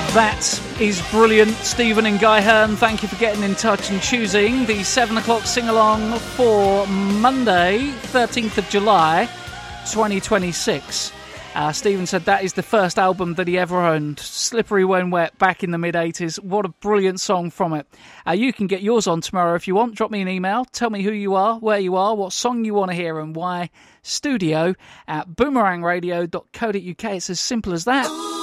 That is brilliant. Stephen and Guy Hearn, thank you for getting in touch and choosing the 7 o'clock sing-along for Monday, 13th of July, 2026. Stephen said that is the first album that he ever owned, Slippery When Wet, back in the mid-80s. What a brilliant song from it. You can get yours on tomorrow if you want. Drop me an email. Tell me who you are, where you are, what song you want to hear and why. Studio@boomerangradio.co.uk. It's as simple as that.